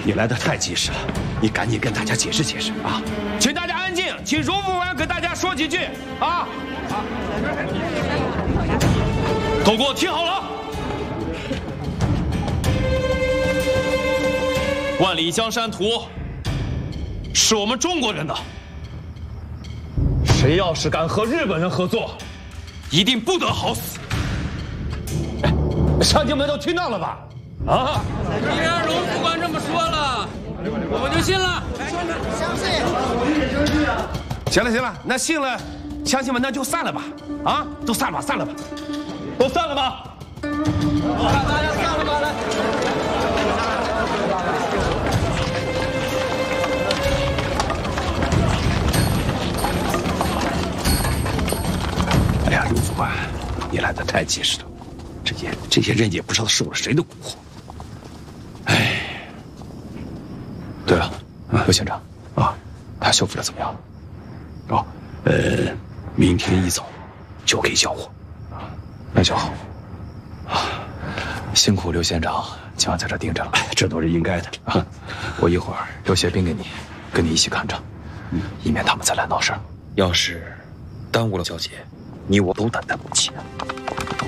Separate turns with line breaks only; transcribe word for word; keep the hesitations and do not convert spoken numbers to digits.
你来的太及时了，你赶紧跟大家解释解释啊！请大家安静，请荣副官给大家说几句啊！都给我听好了，万里江山图是我们中国人的，谁要是敢和日本人合作，一定不得好死。哎，乡亲们都听到了吧？啊！
既然荣副官这么说了，我们就信了。
相信。
行了行了，那信了，乡亲们那就散了吧。啊，都散吧散了吧，都散了吧。
大家散了吧，来。
哎呀，荣副官，你来的太及时了，这些这些人也不知道受了谁的蛊惑。哎，
对了，刘县长啊，他修复的怎么样？
哦，呃，明天一早就可以交货。
那就好。啊，辛苦刘县长今晚在这盯着了，
这都是应该的啊。
我一会儿留些兵给你，跟你一起看着，嗯，以免他们再来闹事儿。要是耽误了交接，你我都担待不起。